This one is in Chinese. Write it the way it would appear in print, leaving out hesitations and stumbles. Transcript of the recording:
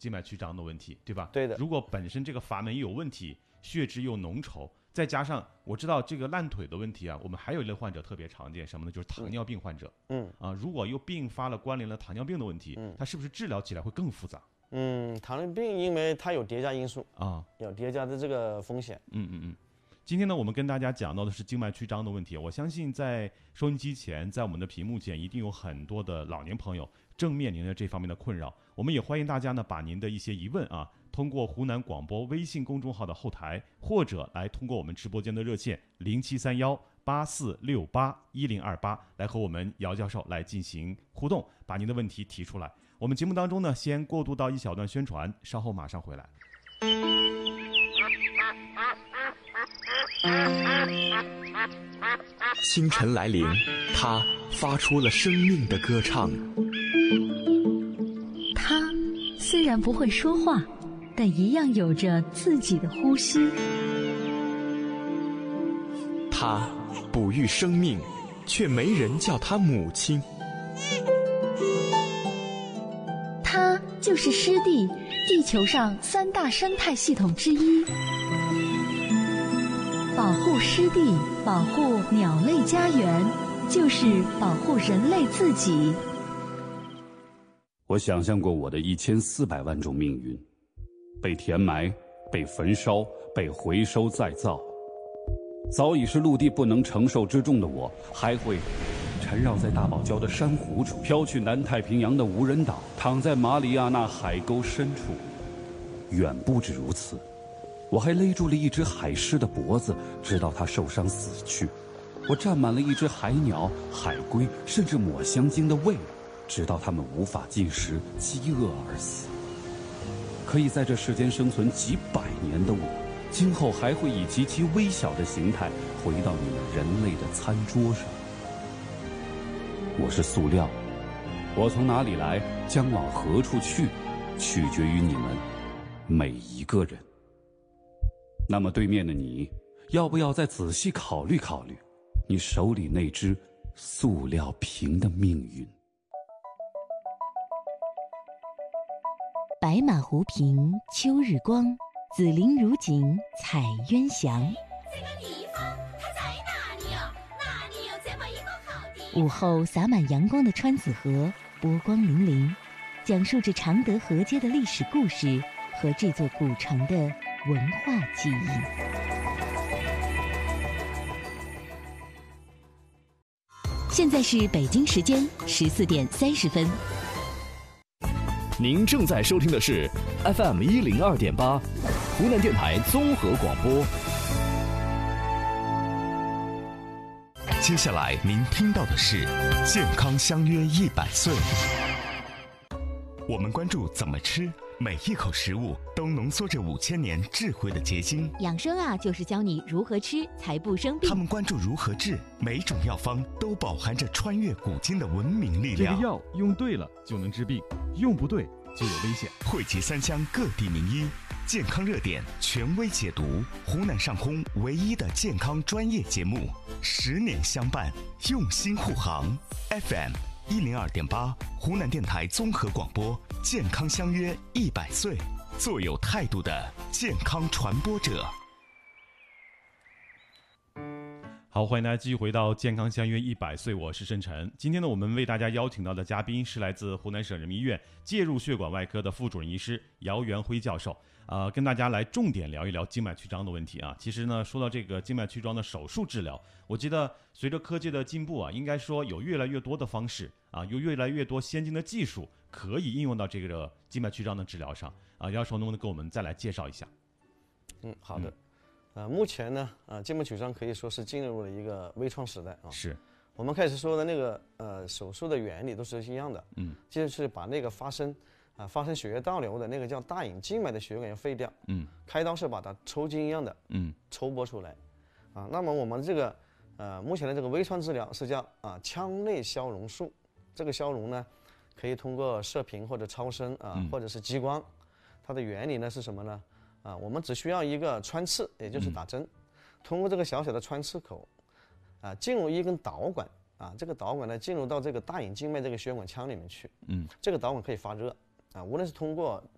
静脉曲张的问题，对吧？ 对的。 如果本身这个阀门有问题，血脂又浓稠，再加上我知道这个烂腿的问题啊，我们还有一类患者特别常见，什么呢？就是糖尿病患者。如果又并发了关联了糖尿病的问题，它是不是治疗起来会更复杂？ 糖尿病因为它有叠加因素有叠加的这个风险。 今天呢，我们跟大家讲到的是静脉曲张的问题。我相信在收音机前，在我们的屏幕前，一定有很多的老年朋友正面临着这方面的困扰。我们也欢迎大家呢，把您的一些疑问通过湖南广播微信公众号的后台，或者来通过我们直播间的热线073184681028来和我们姚教授来进行互动，把您的问题提出来。我们节目当中呢，先过渡到一小段宣传，稍后马上回来。 清晨来临，他发出了生命的歌唱。 他虽然不会说话，但一样有着自己的呼吸。 他哺育生命，却没人叫他母亲。 它就是湿地，地球上3大生态系统之一。保护湿地，保护鸟类家园，就是保护人类自己。 我想象过我的1400万种命运，被填埋，被焚烧，被回收再造。早已是陆地不能承受之重的我，还会缠绕在大堡礁的珊瑚中，飘去南太平洋的无人岛，躺在马里亚纳海沟深处。远不止如此，我还勒住了一只海狮的脖子，直到它受伤死去。我占满了一只海鸟、海龟，甚至抹香鲸的胃，直到它们无法进食，饥饿而死。可以在这世间生存几百年的我，今后还会以极其微小的形态回到你们人类的餐桌上。我是塑料，我从哪里来，将往何处去，取决于你们每一个人。那么对面的你，要不要再仔细考虑考虑你手里那只塑料瓶的命运？ 白马湖畔秋日光，紫菱如锦彩鸳翔。 这个地方它在哪里啊？哪里有这么一个好地方？ 午后洒满阳光的川子河，波光粼粼，讲述着常德河街的历史故事和这座古城的文化记忆。现在是北京时间14点30分。 您正在收听的是 FM 102.8，湖南电台综合广播。 接下来您听到的是健康相约100岁。我们关注怎么吃，每一口食物都浓缩着5000年智慧的结晶。 养生就是教你如何吃才不生病。 他们关注如何治，每种药方都饱含着穿越古今的文明力量。 这个药用对了就能治病，用不对就有危险。 汇集3乡各地名医，健康热点权威解读，湖南上空唯一的健康专业节目，10年相伴，用心护航。FM 102.8，湖南电台综合广播，健康相约100岁，做有态度的健康传播者。 好，欢迎大家继续回到健康相约100岁，我是申晨。今天呢，我们为大家邀请到的嘉宾是来自湖南省人民医院介入血管外科的副主任医师姚元辉教授，跟大家来重点聊一聊静脉曲张的问题啊。其实呢，说到这个静脉曲张的手术治疗，我记得随着科技的进步应该说有越来越多的方式有越来越多先进的技术可以应用到这个静脉曲张的治疗上姚教授能不能给我们再来介绍一下？ 好的。目前呢，静脉曲张可以说是进入了一个微创时代是， 我们开始说的那个手术的原理都是一样的，就是把那个发生血液倒流的那个叫大隐静脉的血管要废掉，开刀是把它抽筋一样的，抽剥出来，那么我们这个目前的这个微创治疗是叫腔内消融术，这个消融呢，可以通过射频或者超声或者是激光，它的原理呢是什么呢？我们只需要一个穿刺，也就是打针，通过这个小小的穿刺口，进入一根导管，这个导管呢进入到这个大隐静脉这个血管腔里面去，这个导管可以发热，无论是通过